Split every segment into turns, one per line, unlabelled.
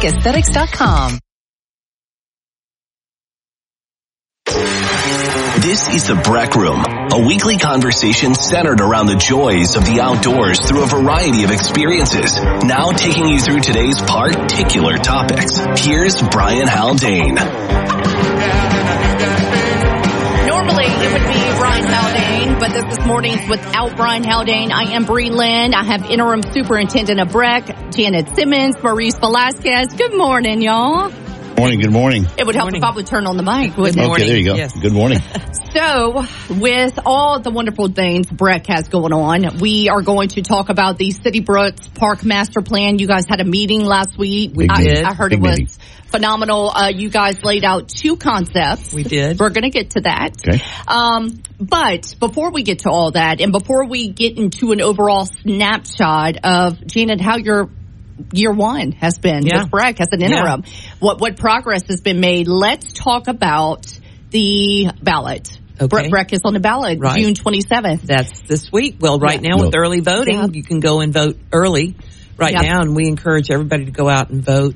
BreckAesthetics.com.
This is the Breck Room, a weekly conversation centered around the joys of the outdoors through a variety of experiences. Now taking you through today's particular topics. Here's Brian Haldane.
Normally it would be Brian Haldane, but this morning's without Brian Haldane. I am Bree Lynn. I have Interim Superintendent of Breck, Janet Simmons, Maurice Velasquez. Good morning, y'all.
Morning. Good morning.
It would help if I would turn on the mic, wouldn't it?
Okay, there you go.
Yes.
Good morning.
So, with all the wonderful things Breck has going on, we are going to talk about the City Brooks Park Master Plan. You guys had a meeting last week. I heard it was phenomenal. You guys laid out 2 concepts.
We did.
We're going to get to that.
Okay.
But before we get to all that, and before we get into an overall snapshot of, Janet, how your year one has been with Breck as an interim, what progress has been made, let's talk about the ballot.
Okay.
Breck is on the ballot June 27th.
That's this week. Well, now with early voting, you can go and vote early now, and we encourage everybody to go out and vote.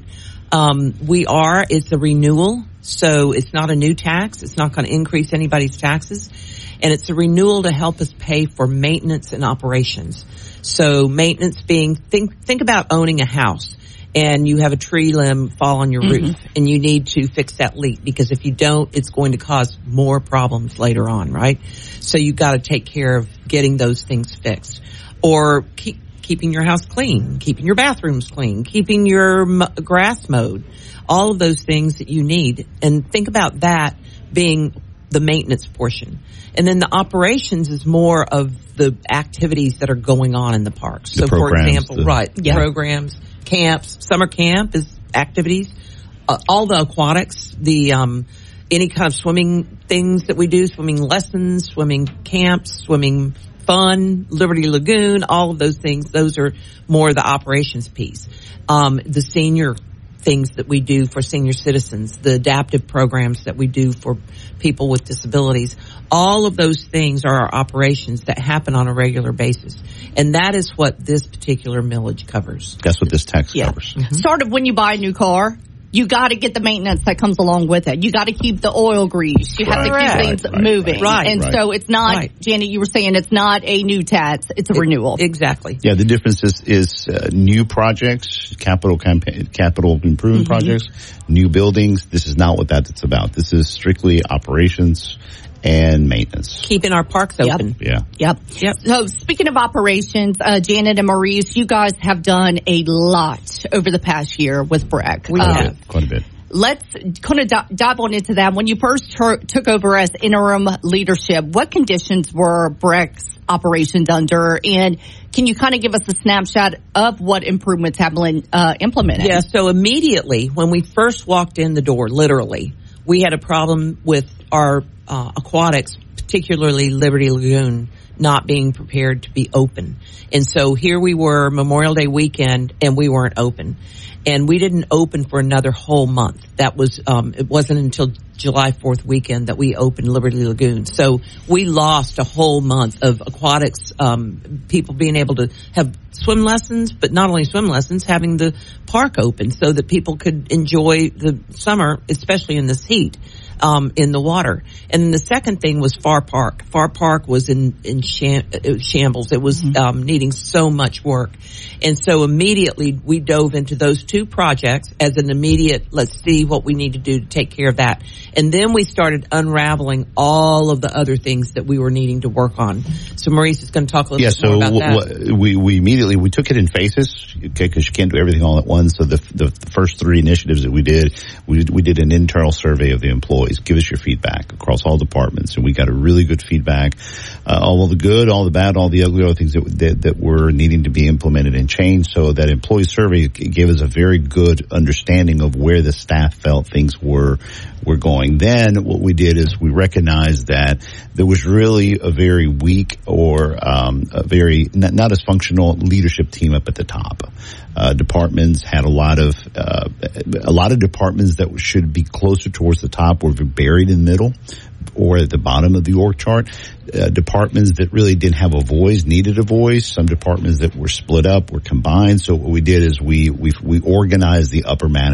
It's a renewal, so it's not a new tax. It's not going to increase anybody's taxes. And it's a renewal to help us pay for maintenance and operations. So maintenance being, think about owning a house and you have a tree limb fall on your roof and you need to fix that leak, because if you don't, it's going to cause more problems later on, right? So you've got to take care of getting those things fixed. Or keeping your house clean, keeping your bathrooms clean, keeping your grass mowed, all of those things that you need. And think about that being the maintenance portion. And then the operations is more of the activities that are going on in the parks. So, for example, programs, camps, summer camp is activities, all the aquatics, the any kind of swimming things that we do, swimming lessons, swimming camps, swimming fun, Liberty Lagoon, all of those things. Those are more the operations piece. The senior things that we do for senior citizens, the adaptive programs that we do for people with disabilities, all of those things are our operations that happen on a regular basis. And that is what this particular millage covers.
That's what this tax covers.
Sort of when you buy a new car, you got to get the maintenance that comes along with it. You got to keep the oil grease. You have to keep things moving. So it's not, Janet, you were saying it's not a new tax. It's a renewal.
Exactly.
Yeah, the difference is new projects, capital improvement projects, new buildings. This is not what that's about. This is strictly operations and maintenance.
Keeping our parks open.
Yep. So speaking of operations, Janet and Maurice, you guys have done a lot over the past year with Breck.
We have.
Quite a bit.
Let's kind of dive on into that. When you first took over as interim leadership, what conditions were Breck's operations under? And can you kind of give us a snapshot of what improvements have been implemented?
Yeah, so immediately when we first walked in the door, literally, we had a problem with our aquatics, particularly Liberty Lagoon, not being prepared to be open. And so here we were, Memorial Day weekend, and we weren't open. And we didn't open for another whole month. That was, it wasn't until July 4th weekend that we opened Liberty Lagoon. So we lost a whole month of aquatics, people being able to have swim lessons, but not only swim lessons, having the park open so that people could enjoy the summer, especially in this heat. In the water. And then the second thing was Far Park. Far Park was in shambles. It was needing so much work. And so immediately we dove into those 2 projects as an immediate, let's see what we need to do to take care of that. And then we started unraveling all of the other things that we were needing to work on. So Maurice is going to talk a little bit more about that.
We immediately took it in phases, okay, because you can't do everything all at once. So the first 3 initiatives that we did an internal survey of the employees. Give us your feedback across all departments, and we got a really good feedback. All the good, all the bad, all the ugly, all the things that were needing to be implemented and changed. So that employee survey gave us a very good understanding of where the staff felt things were going. Then what we did is we recognized that there was really a very weak or a very not as functional leadership team up at the top. Departments had a lot of departments that should be closer towards the top were buried in the middle or at the bottom of the org chart. Departments that really didn't have a voice needed a voice. Some departments that were split up were combined. So what we did is we organized the upper management